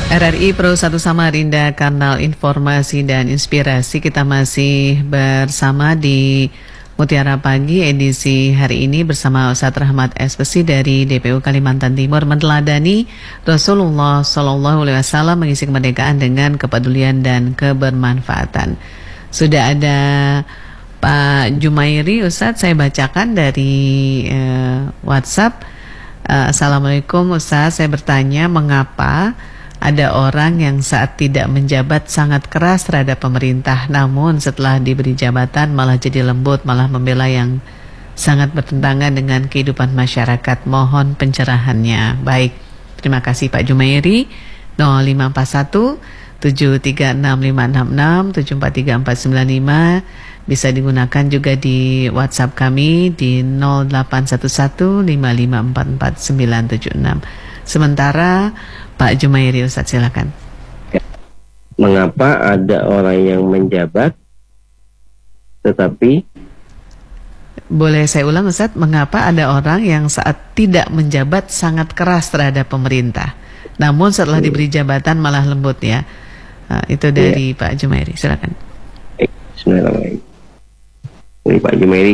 RRI Pro 1 Samarinda, kanal informasi dan inspirasi. Kita masih bersama di Mutiara Pagi edisi hari ini bersama Ustadz Rahmat Espesi dari DPU Kalimantan Timur, meneladani Rasulullah SAW mengisi kemerdekaan dengan kepedulian dan kebermanfaatan. Sudah ada Pak Jumairi, Ustadz, saya bacakan dari WhatsApp. Assalamualaikum Ustadz, saya bertanya mengapa ada orang yang saat tidak menjabat sangat keras terhadap pemerintah, namun setelah diberi jabatan malah jadi lembut, malah membela yang sangat bertentangan dengan kehidupan masyarakat. Mohon pencerahannya. Baik, terima kasih Pak Jumairi. 0541 7365566 7434495 bisa digunakan juga di WhatsApp kami di 081155444976. Sementara Pak Jumairi, Ustaz, silakan. Mengapa ada orang yang menjabat tetapi... Boleh saya ulang, Ustaz? Mengapa ada orang yang saat tidak menjabat sangat keras terhadap pemerintah, namun setelah diberi jabatan malah lembut, ya? Itu dari Pak Jumairi, silakan. Bismillahirrahmanirrahim. Ini Pak Jumairi,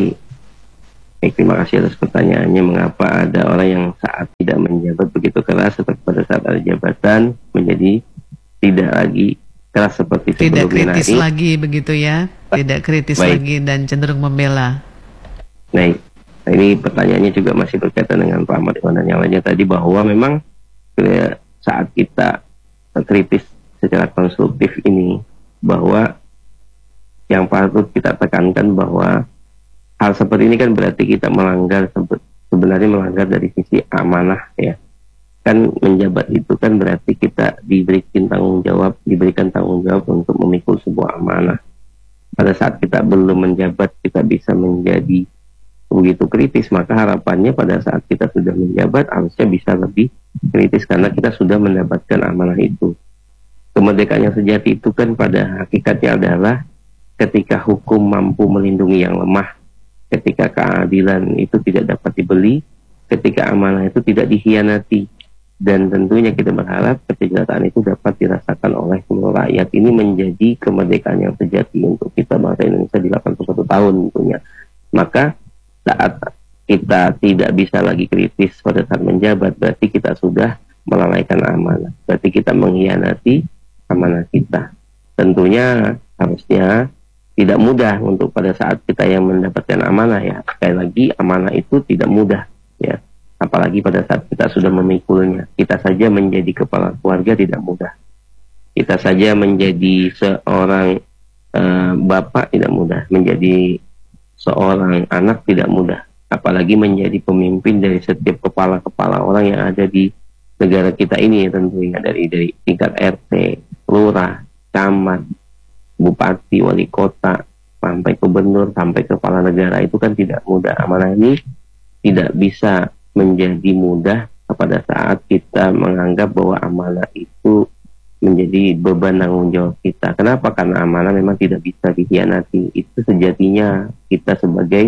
terima kasih atas pertanyaannya. Mengapa ada orang yang saat tidak menjabat begitu keras, tetapi pada saat ada jabatan menjadi tidak lagi keras seperti sebelumnya? Tidak kritis lagi begitu, ya? Tidak kritis lagi dan cenderung membela. Nah, ini pertanyaannya juga masih berkaitan dengan Pak Ahmad Iwan dan yang lainnya tadi, bahwa memang saat kita kritis secara konstruktif ini, bahwa yang patut kita tekankan bahwa hal seperti ini kan berarti kita melanggar, sebenarnya melanggar dari sisi amanah, ya. Kan menjabat itu kan berarti kita diberikan tanggung jawab untuk memikul sebuah amanah. Pada saat kita belum menjabat kita bisa menjadi begitu kritis, maka harapannya pada saat kita sudah menjabat harusnya bisa lebih kritis karena kita sudah mendapatkan amanah itu. Kemerdekaan yang sejati itu kan pada hakikatnya adalah ketika hukum mampu melindungi yang lemah, ketika keadilan itu tidak dapat dibeli, ketika amanah itu tidak dikhianati. Dan tentunya kita berharap kesejahteraan itu dapat dirasakan oleh seluruh rakyat. Ini menjadi kemerdekaan yang sejati untuk kita bangsa Indonesia di 81 tahun tentunya. Maka saat kita tidak bisa lagi kritis pada saat menjabat, berarti kita sudah melalaikan amanah, berarti kita mengkhianati amanah kita. Tentunya harusnya tidak mudah untuk pada saat kita yang mendapatkan amanah, ya. Sekali lagi, amanah itu tidak mudah, ya. Apalagi pada saat kita sudah memikulnya. Kita saja menjadi kepala keluarga tidak mudah. Kita saja menjadi seorang bapak tidak mudah. Menjadi seorang anak tidak mudah. Apalagi menjadi pemimpin dari setiap kepala-kepala orang yang ada di negara kita ini, tentunya dari tingkat RT, lurah, camat, bupati, wali kota, sampai gubernur, sampai kepala negara, itu kan tidak mudah. Amanah ini tidak bisa menjadi mudah pada saat kita menganggap bahwa amanah itu menjadi beban tanggung jawab kita. Kenapa? Karena amanah memang tidak bisa dikhianati. Itu sejatinya kita sebagai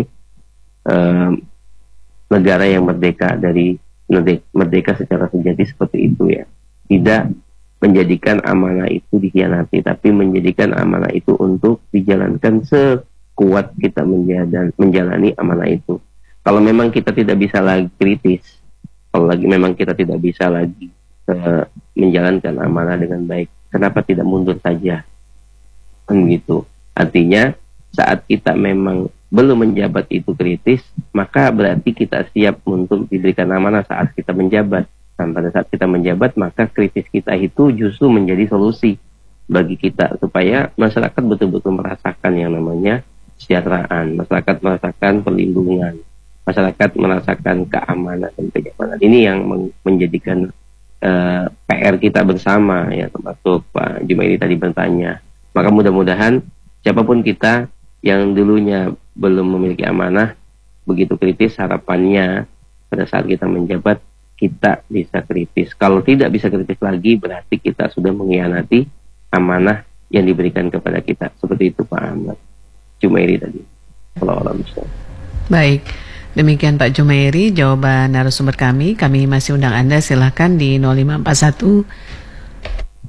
negara yang merdeka, dari merdeka secara sejati seperti itu, ya. Tidak menjadikan amanah itu dikhianati, tapi menjadikan amanah itu untuk dijalankan sekuat kita menjalani amanah itu. Kalau memang kita tidak bisa lagi kritis, kalau memang kita tidak bisa lagi menjalankan amanah dengan baik, kenapa tidak mundur saja? Gitu. Artinya saat kita memang belum menjabat itu kritis, maka berarti kita siap untuk diberikan amanah saat kita menjabat. Dan pada saat kita menjabat, maka kritis kita itu justru menjadi solusi bagi kita, supaya masyarakat betul-betul merasakan yang namanya kesejahteraan, masyarakat merasakan perlindungan, masyarakat merasakan keamanan dan kenyamanan. Ini yang menjadikan PR kita bersama, ya, termasuk Pak Jumairi tadi bertanya. Maka mudah-mudahan siapapun kita yang dulunya belum memiliki amanah begitu kritis, harapannya pada saat kita menjabat kita bisa kritis. Kalau tidak bisa kritis lagi, berarti kita sudah mengkhianati amanah yang diberikan kepada kita. Seperti itu Pak Ahmad Jumairi tadi. Baik, demikian Pak Jumairi jawaban narasumber kami. Kami masih undang Anda, silahkan di 0541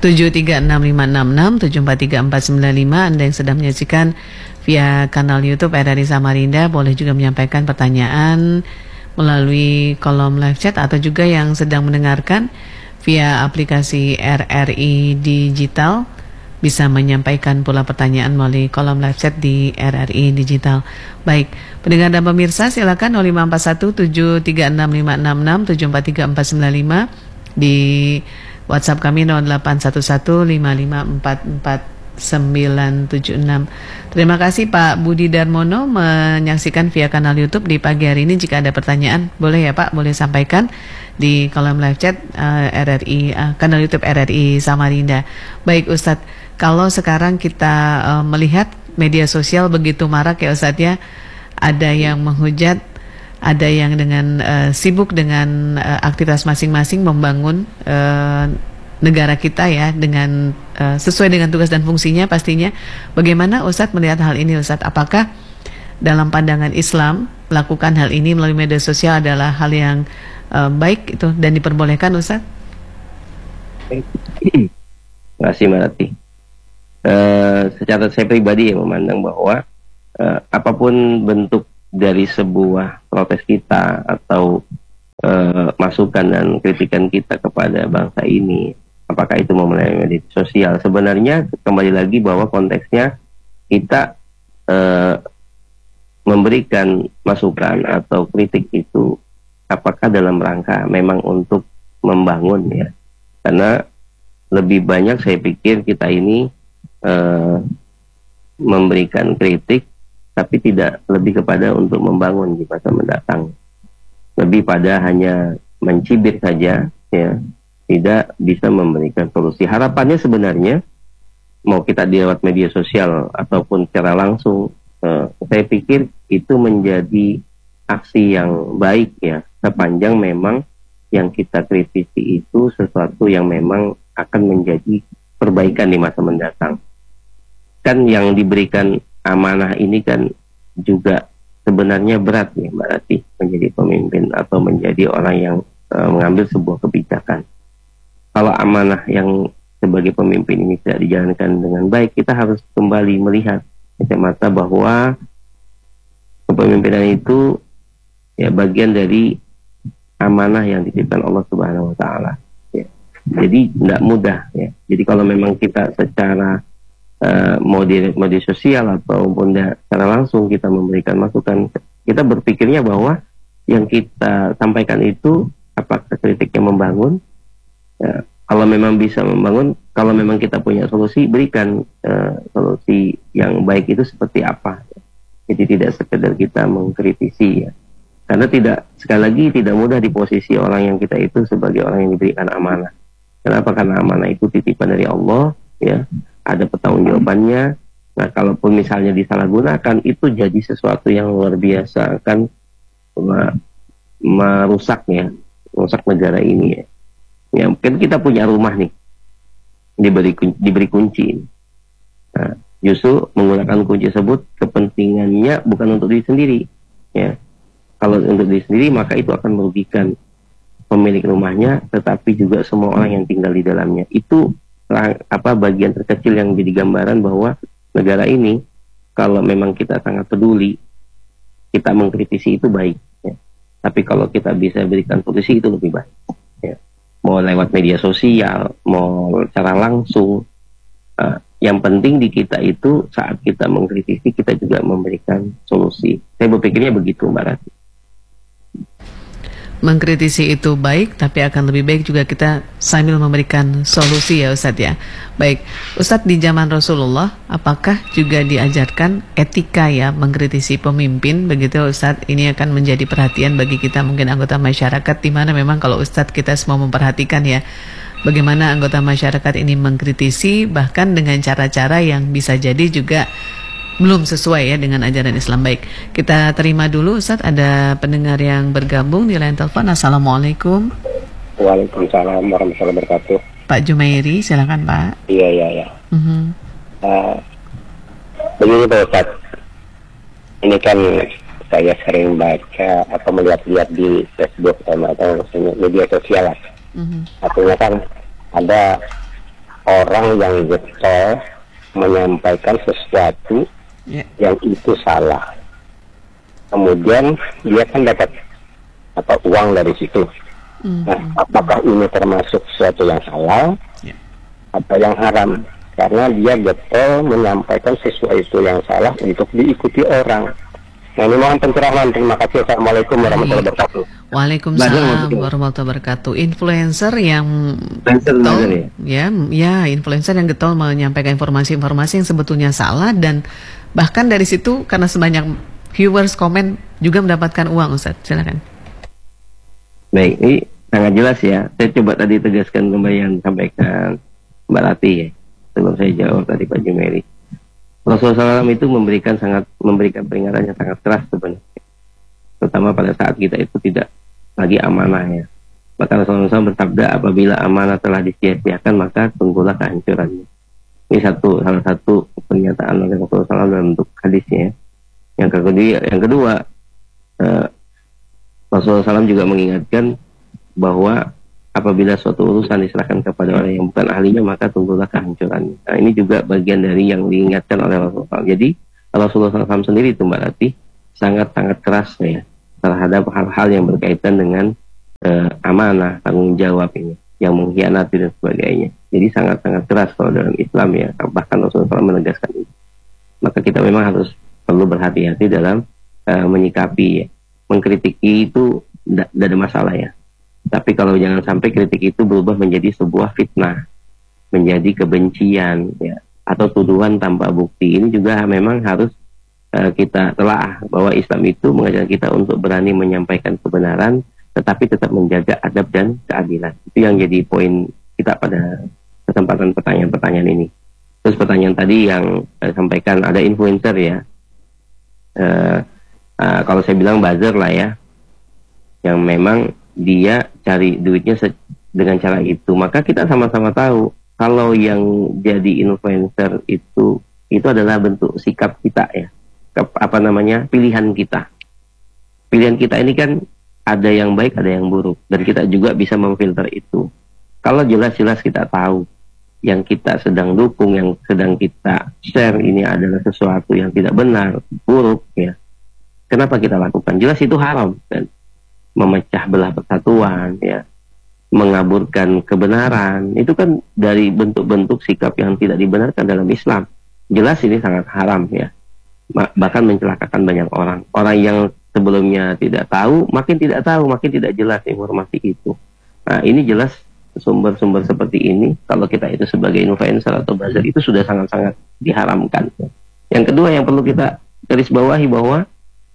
73656, Anda yang sedang menyaksikan via kanal YouTube RRI Samarinda boleh juga menyampaikan pertanyaan melalui kolom live chat, atau juga yang sedang mendengarkan via aplikasi RRI Digital bisa menyampaikan pula pertanyaan melalui kolom live chat di RRI Digital. Baik, pendengar dan pemirsa, silakan 0541-736-566-743-495, di WhatsApp kami 0811-5544-976. Terima kasih Pak Budi Darmono menyaksikan via kanal YouTube di pagi hari ini. Jika ada pertanyaan, boleh ya Pak, boleh sampaikan di kolom live chat kanal YouTube RRI Samarinda. Baik Ustadz, kalau sekarang kita melihat media sosial begitu marak ya Ustadz ya, ada yang menghujat, ada yang dengan sibuk dengan aktivitas masing-masing membangun negara kita ya, dengan sesuai dengan tugas dan fungsinya pastinya. Bagaimana Ustadz melihat hal ini Ustadz? Apakah dalam pandangan Islam melakukan hal ini melalui media sosial adalah hal yang baik itu dan diperbolehkan Ustadz? Terima kasih Mbak Rati. Secara saya pribadi ya memandang bahwa apapun bentuk dari sebuah protes kita atau masukan dan kritikan kita kepada bangsa ini, apakah itu melalui media sosial, sebenarnya kembali lagi bahwa konteksnya kita memberikan masukan atau kritik itu apakah dalam rangka memang untuk membangun ya, karena lebih banyak saya pikir kita ini memberikan kritik tapi tidak lebih kepada untuk membangun di masa mendatang, lebih pada hanya mencibir saja ya, tidak bisa memberikan solusi. Harapannya sebenarnya mau kita di lewat media sosial ataupun secara langsung, saya pikir itu menjadi aksi yang baik ya, sepanjang memang yang kita kritisi itu sesuatu yang memang akan menjadi perbaikan di masa mendatang. Kan yang diberikan amanah ini kan juga sebenarnya berat ya Mbak Rati, menjadi pemimpin atau menjadi orang yang mengambil sebuah kebijakan. Kalau amanah yang sebagai pemimpin ini tidak dijalankan dengan baik, kita harus kembali melihat kacamata bahwa kepemimpinan itu ya bagian dari amanah yang dititipkan Allah Subhanahu wa taala ya. Jadi tidak mudah ya. Jadi kalau memang kita secara media sosial ataupun secara langsung kita memberikan masukan, kita berpikirnya bahwa yang kita sampaikan itu apakah kritiknya membangun ya, kalau memang bisa membangun, kalau memang kita punya solusi, berikan solusi yang baik itu seperti apa. Jadi tidak sekedar kita mengkritisi ya, karena sekali lagi tidak mudah di posisi orang yang kita itu sebagai orang yang diberikan amanah. Kenapa? Karena amanah itu titipan dari Allah ya, ada pertanggungjawabannya. Nah, kalaupun misalnya disalahgunakan, itu jadi sesuatu yang luar biasa, akan merusak negara ini ya. Ya, mungkin kita punya rumah nih, diberi kunci. Nah, justru menggunakan kunci tersebut kepentingannya bukan untuk diri sendiri ya. Kalau untuk diri sendiri maka itu akan merugikan pemilik rumahnya, tetapi juga semua orang yang tinggal di dalamnya. Itu bagian terkecil yang jadi gambaran bahwa negara ini kalau memang kita sangat peduli, kita mengkritisi itu baik ya. Tapi kalau kita bisa berikan solusi itu lebih baik ya. Mau lewat media sosial, mau secara langsung, yang penting di kita itu saat kita mengkritisi kita juga memberikan solusi. Saya berpikirnya begitu Mbak Rati. Mengkritisi itu baik, tapi akan lebih baik juga kita sambil memberikan solusi ya Ustadz ya. Baik, Ustadz, di zaman Rasulullah apakah juga diajarkan etika ya mengkritisi pemimpin begitu Ustadz? Ini akan menjadi perhatian bagi kita mungkin anggota masyarakat, di mana memang kalau Ustadz kita semua memperhatikan ya bagaimana anggota masyarakat ini mengkritisi, bahkan dengan cara-cara yang bisa jadi juga belum sesuai ya dengan ajaran Islam. Baik, kita terima dulu Ustadz, ada pendengar yang bergabung di line telepon. Assalamualaikum. Waalaikumsalam warahmatullahi wabarakatuh. Pak Jumairi, silakan Pak. Iya. Begini Pak Ustadz, ini kan saya sering baca atau melihat-lihat di Facebook atau media sosial lah. Artinya kan ada orang yang getol menyampaikan sesuatu yang itu salah. Kemudian dia kan dapat uang dari situ. Nah, apakah ini termasuk sesuatu yang salah atau yang haram? Karena dia getol menyampaikan sesuatu yang salah untuk diikuti orang. Nah, ini mohon pencerahan. Terima kasih. Assalamualaikum warahmatullahi wabarakatuh. Waalaikumsalam warahmatullahi wabarakatuh. Influencer yang getol, influencer yang getol menyampaikan informasi-informasi yang sebetulnya salah, dan bahkan dari situ karena sebanyak viewers komen juga mendapatkan uang, Ustaz. Silakan. Baik, ini sangat jelas ya. Saya coba tadi tegaskan kembali yang disampaikan Mbak Rati ya. Sebelum saya jawab tadi Pak Jumeri. Rasulullah SAW itu memberikan peringatan yang sangat keras sebenarnya. Terutama pada saat kita itu tidak lagi amanah ya. Maka Rasulullah SAW bersabda, apabila amanah telah disia-siakan maka tunggulah kehancurannya. Ini salah satu pernyataan oleh Rasulullah SAW dalam bentuk hadisnya. Yang kedua, Rasulullah SAW juga mengingatkan bahwa apabila suatu urusan diserahkan kepada orang yang bukan ahlinya maka tunggulah kehancurannya. Nah, ini juga bagian dari yang diingatkan oleh Rasulullah. Jadi Rasulullah SAW sendiri itu Mbak Rati sangat-sangat keras ya terhadap hal-hal yang berkaitan dengan amanah, tanggung jawab ini, yang mengkhianati dan sebagainya. Jadi sangat-sangat keras kalau dalam Islam ya, bahkan Rasulullah SAW menegaskan itu. Maka kita memang perlu berhati-hati dalam menyikapi ya. Mengkritiki itu tidak ada masalah ya. Tapi kalau jangan sampai kritik itu berubah menjadi sebuah fitnah, menjadi kebencian ya, atau tuduhan tanpa bukti. Ini juga memang harus kita telaah bahwa Islam itu mengajarkan kita untuk berani menyampaikan kebenaran tetapi tetap menjaga adab dan keadilan. Itu yang jadi poin kita pada kesempatan pertanyaan-pertanyaan ini. Terus pertanyaan tadi yang sampaikan ada influencer ya, kalau saya bilang buzzer lah ya, yang memang dia cari duitnya dengan cara itu. Maka kita sama-sama tahu kalau yang jadi influencer itu adalah bentuk sikap kita ya, pilihan kita. Pilihan kita ini kan ada yang baik, ada yang buruk, dan kita juga bisa memfilter itu. Kalau jelas-jelas kita tahu yang kita sedang dukung, yang sedang kita share ini adalah sesuatu yang tidak benar, buruk ya, kenapa kita lakukan? Jelas itu haram kan? Memecah belah persatuan ya, mengaburkan kebenaran, itu kan dari bentuk-bentuk sikap yang tidak dibenarkan dalam Islam. Jelas ini sangat haram ya, bahkan mencelakakan banyak orang yang sebelumnya tidak tahu, makin tidak jelas informasi itu. Nah, ini jelas sumber-sumber seperti ini kalau kita itu sebagai influencer atau buzzer itu sudah sangat-sangat diharamkan. Yang kedua yang perlu kita garis bawahi bahwa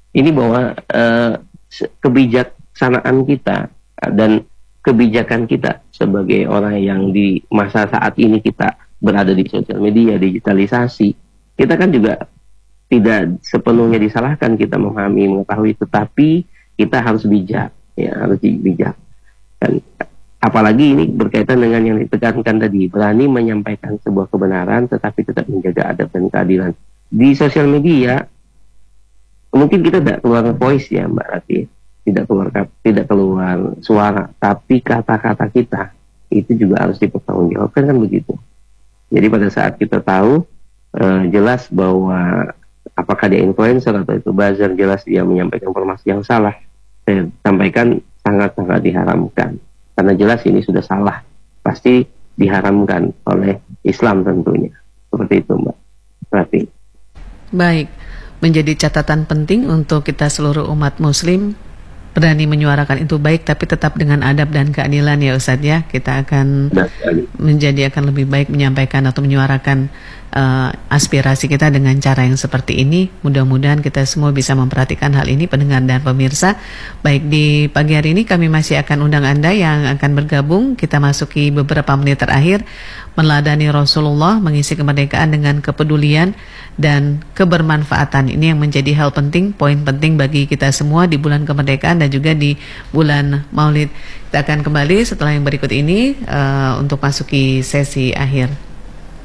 kebijaksanaan kita dan kebijakan kita sebagai orang yang di masa saat ini kita berada di sosial media, digitalisasi, kita kan juga tidak sepenuhnya disalahkan kita memahami, mengetahui, tetapi kita harus bijak, ya harus bijak. Dan apalagi ini berkaitan dengan yang ditekankan tadi, berani menyampaikan sebuah kebenaran tetapi tetap menjaga adab dan keadilan. Di sosial media mungkin kita tidak keluar voice ya Mbak Rati, tidak keluar suara, tapi kata-kata kita itu juga harus dipertanggungjawabkan kan begitu. Jadi pada saat kita tahu jelas bahwa apakah dia influencer atau itu buzzer, jelas dia menyampaikan informasi yang salah, saya sampaikan sangat-sangat diharamkan. Karena jelas ini sudah salah, pasti diharamkan oleh Islam tentunya. Seperti itu Mbak Rati. Baik, menjadi catatan penting untuk kita seluruh umat muslim, berani menyuarakan itu baik tapi tetap dengan adab dan keadilan ya Ustadz ya. Kita akan akan lebih baik menyampaikan atau menyuarakan aspirasi kita dengan cara yang seperti ini. Mudah-mudahan kita semua bisa memperhatikan hal ini, pendengar dan pemirsa. Baik, di pagi hari ini kami masih akan undang Anda yang akan bergabung. Kita masuki beberapa menit terakhir meneladani Rasulullah, mengisi kemerdekaan dengan kepedulian dan kebermanfaatan. Ini yang menjadi hal penting, poin penting bagi kita semua di bulan kemerdekaan dan juga di bulan Maulid. Kita akan kembali setelah yang berikut ini untuk masuki sesi akhir.